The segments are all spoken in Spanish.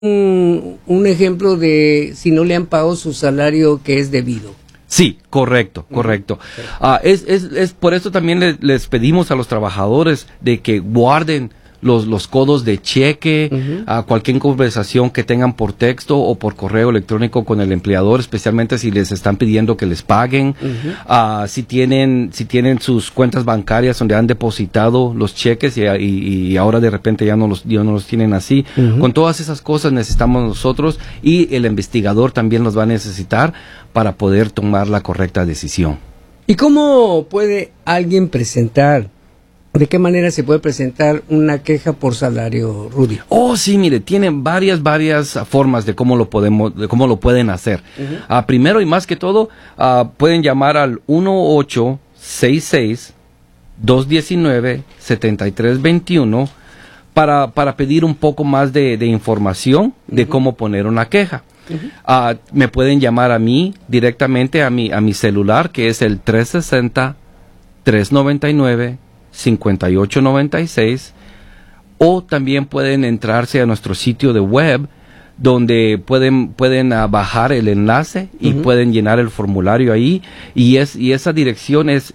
un ejemplo de si no le han pagado su salario que es debido. Sí, correcto. Es por eso también les pedimos a los trabajadores de que guarden los codos de cheque, a cualquier conversación que tengan por texto o por correo electrónico con el empleador, especialmente si les están pidiendo que les paguen, si tienen sus cuentas bancarias donde han depositado los cheques y ahora de repente ya no los tienen así. Con todas esas cosas necesitamos nosotros, y el investigador también los va a necesitar para poder tomar la correcta decisión. ¿Y cómo puede alguien presentar? ¿De qué manera se puede presentar una queja por salario, Rudy? Oh, sí, mire, tienen varias formas de cómo lo pueden hacer. Primero y más que todo, pueden llamar al 1866-219-7321 para pedir un poco más de información de cómo poner una queja. Me pueden llamar a mí directamente a mi celular, que es el 360-399-5896, o también pueden entrarse a nuestro sitio de web, donde pueden bajar el enlace y pueden llenar el formulario ahí, y esa dirección es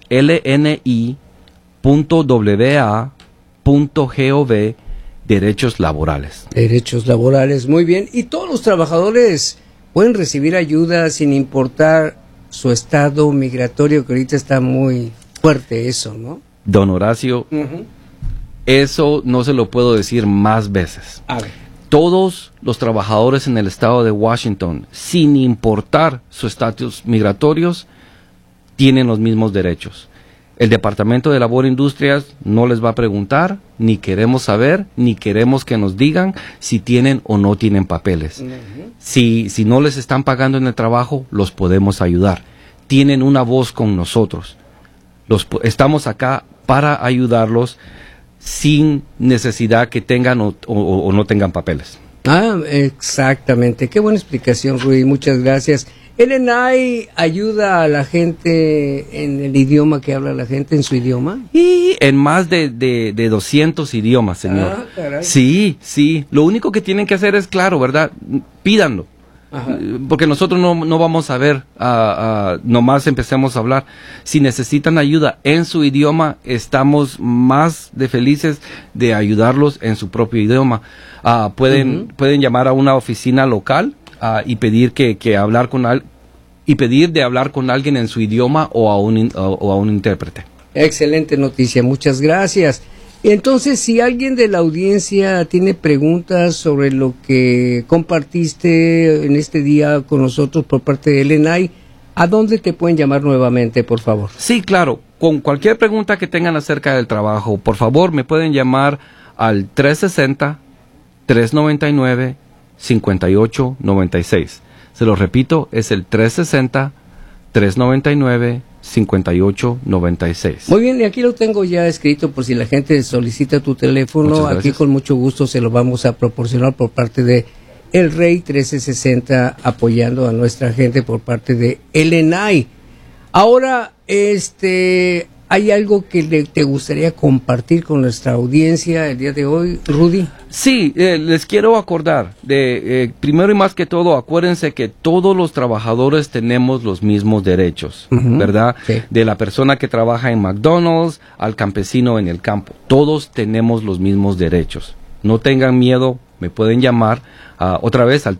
lni.wa.gov, derechos laborales. Derechos laborales, muy bien. ¿Y todos los trabajadores pueden recibir ayuda sin importar su estado migratorio, que ahorita está muy fuerte eso, ¿no? Don Horacio, eso no se lo puedo decir más veces. A ver. Todos los trabajadores en el estado de Washington, sin importar su estatus migratorios, tienen los mismos derechos. El Departamento de Labor e Industrias no les va a preguntar, ni queremos saber, ni queremos que nos digan si tienen o no tienen papeles. Si no les están pagando en el trabajo, los podemos ayudar. Tienen una voz con nosotros. Estamos acá para ayudarlos sin necesidad que tengan o no tengan papeles. Exactamente. Qué buena explicación, Rudy. Muchas gracias. LNI ayuda a la gente en el idioma que habla la gente, en su idioma. Y en más de 200 idiomas, señor. Caray. Sí. Lo único que tienen que hacer es, claro, ¿verdad? Pídanlo. Porque nosotros no vamos a ver, nomás empecemos a hablar. Si necesitan ayuda en su idioma, estamos más de felices de ayudarlos en su propio idioma. Pueden llamar a una oficina local y pedir hablar con alguien en su idioma o a un intérprete. Excelente noticia, muchas gracias. Entonces, si alguien de la audiencia tiene preguntas sobre lo que compartiste en este día con nosotros por parte de LNI, ¿a dónde te pueden llamar nuevamente, por favor? Sí, claro. Con cualquier pregunta que tengan acerca del trabajo, por favor, me pueden llamar al 360-399-5896. Se lo repito, es el 360-399-5896. Muy bien, y aquí lo tengo ya escrito por si la gente solicita tu teléfono. Aquí con mucho gusto se lo vamos a proporcionar por parte de El Rey 1360, apoyando a nuestra gente por parte de LNI. Ahora, ¿hay algo que te gustaría compartir con nuestra audiencia el día de hoy, Rudy? Sí, les quiero acordar primero y más que todo, acuérdense que todos los trabajadores tenemos los mismos derechos, ¿verdad? Sí. De la persona que trabaja en McDonald's al campesino en el campo, todos tenemos los mismos derechos. No tengan miedo, me pueden llamar otra vez al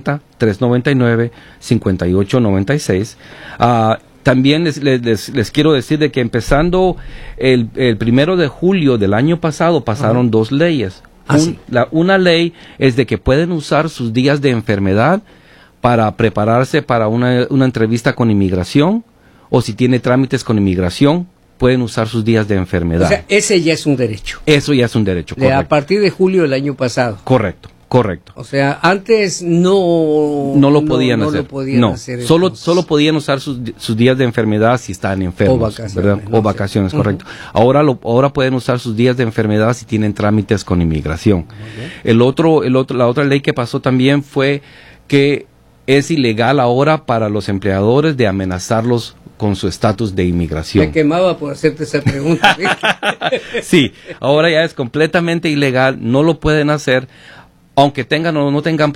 360-399-5896. También les quiero decir de que empezando el 1 de julio del año pasado pasaron dos leyes. Una ley es de que pueden usar sus días de enfermedad para prepararse para una entrevista con inmigración, o si tiene trámites con inmigración, pueden usar sus días de enfermedad. O sea, ese ya es un derecho. Eso ya es un derecho, correcto. A partir de julio del año pasado. Correcto. O sea, antes no lo podían hacer. Solo podían usar sus días de enfermedad si estaban enfermos, ¿verdad? O vacaciones, correcto. Ahora pueden usar sus días de enfermedad si tienen trámites con inmigración. La otra ley que pasó también fue que es ilegal ahora para los empleadores de amenazarlos con su estatus de inmigración. Me quemaba por hacerte esa pregunta. Sí, ahora ya es completamente ilegal, no lo pueden hacer. aunque tengan o no tengan